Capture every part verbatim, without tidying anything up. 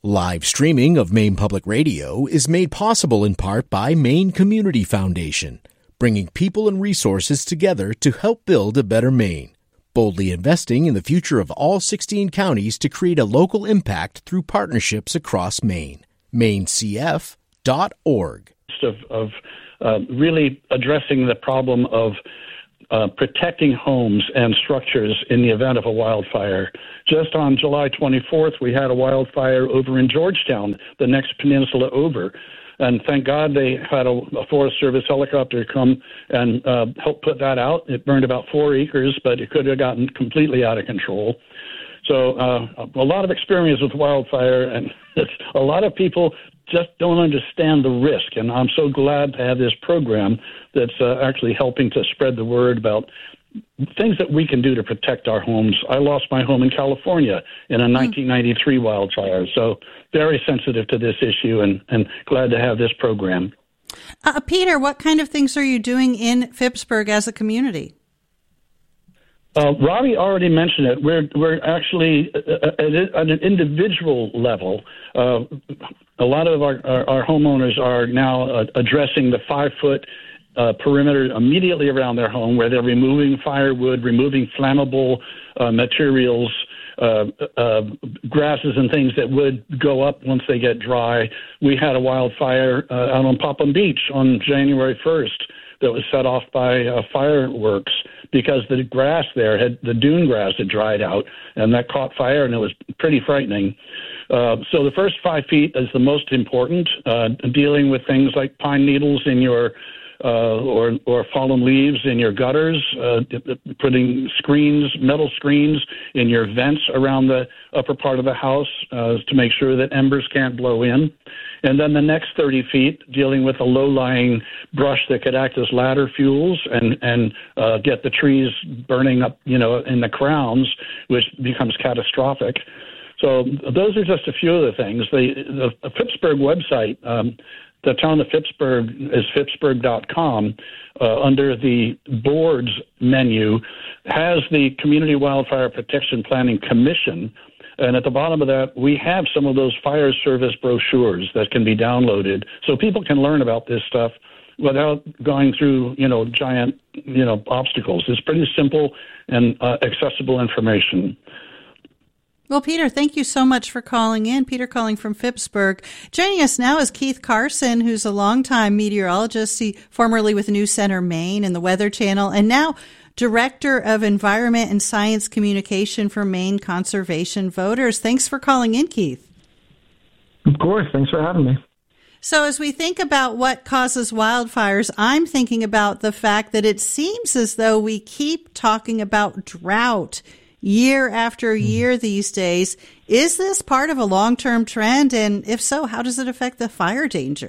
Live streaming of Maine Public Radio is made possible in part by Maine Community Foundation, bringing people and resources together to help build a better Maine. Boldly investing in the future of all sixteen counties to create a local impact through partnerships across Maine. maine c f dot org. Of, of uh, really addressing the problem of uh, protecting homes and structures in the event of a wildfire. Just on July twenty-fourth, we had a wildfire over in Georgetown, the next peninsula over. And thank God they had a, a Forest Service helicopter come and uh, help put that out. It burned about four acres, but it could have gotten completely out of control. So uh, a lot of experience with wildfire, and it's, a lot of people just don't understand the risk. And I'm so glad to have this program that's uh, actually helping to spread the word about things that we can do to protect our homes. I lost my home in California in a nineteen ninety-three wildfire, so very sensitive to this issue, and, and glad to have this program. Uh, Peter, what kind of things are you doing in Phippsburg as a community? Uh, Robbie already mentioned it. We're we're actually uh, at an individual level. Uh, a lot of our, our, our homeowners are now uh, addressing the five-foot uh, perimeter immediately around their home, where they're removing firewood, removing flammable uh, materials, uh, uh, grasses and things that would go up once they get dry. We had a wildfire uh, out on Popham Beach on January first that was set off by uh, fireworks because the grass there, had the dune grass had dried out, and that caught fire, and it was pretty frightening. Uh, so the first five feet is the most important, uh, dealing with things like pine needles in your uh, or, or fallen leaves in your gutters, uh, putting screens, metal screens in your vents around the upper part of the house uh, to make sure that embers can't blow in. And then the next thirty feet, dealing with a low-lying brush that could act as ladder fuels and, and uh, get the trees burning up, you know, in the crowns, which becomes catastrophic. So those are just a few of the things. The, the Phippsburg website, um, the town of Phippsburg is phippsburg dot com. Uh, under the boards menu, has the Community Wildfire Protection Planning Commission. And at the bottom of that, we have some of those fire service brochures that can be downloaded so people can learn about this stuff without going through, you know, giant, you know, obstacles. It's pretty simple and uh, accessible information. Well, Peter, thank you so much for calling in. Peter calling from Phippsburg. Joining us now is Keith Carson, who's a longtime meteorologist, he formerly with News Center Maine and the Weather Channel, and now Director of Environment and Science Communication for Maine Conservation Voters. Thanks for calling in, Keith. Of course. Thanks for having me. So as we think about what causes wildfires, I'm thinking about the fact that it seems as though we keep talking about drought year after year these days. Is this part of a long-term trend? And if so, how does it affect the fire danger?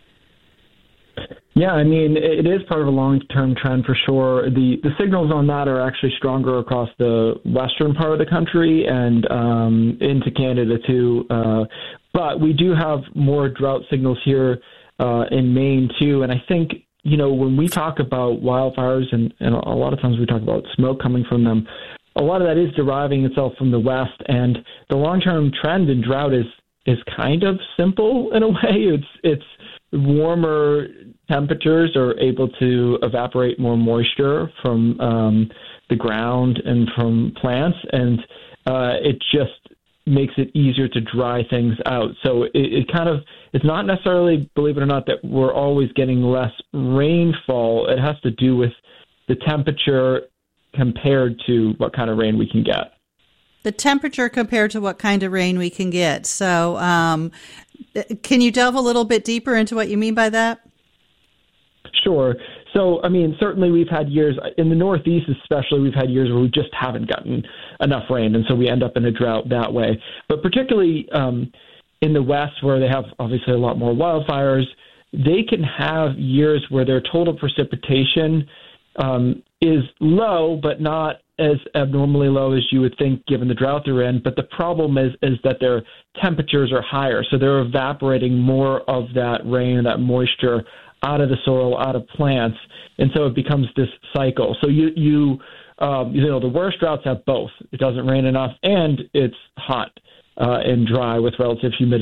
Yeah, I mean, it is part of a long-term trend for sure. The the signals on that are actually stronger across the western part of the country and um, into Canada too. Uh, but we do have more drought signals here uh, in Maine too. And I think, you know, when we talk about wildfires, and, and a lot of times we talk about smoke coming from them, a lot of that is deriving itself from the west. And the long-term trend in drought is is kind of simple in a way. It's it's warmer temperatures are able to evaporate more moisture from um, the ground and from plants, and uh, it just makes it easier to dry things out. So it, it kind of, it's not necessarily, believe it or not, that we're always getting less rainfall. It has to do with the temperature compared to what kind of rain we can get. The temperature compared to what kind of rain we can get. So um, can you delve a little bit deeper into what you mean by that? Sure. So, I mean, certainly we've had years, in the Northeast especially, we've had years where we just haven't gotten enough rain, and so we end up in a drought that way. But particularly um, in the West, where they have obviously a lot more wildfires, they can have years where their total precipitation um, is low, but not as abnormally low as you would think given the drought they're in. But the problem is is that their temperatures are higher, so they're evaporating more of that rain, that moisture, out of the soil, out of plants, and so it becomes this cycle. So you you um, you know the worst droughts have both. It doesn't rain enough, and it's hot uh, and dry with relative humidity.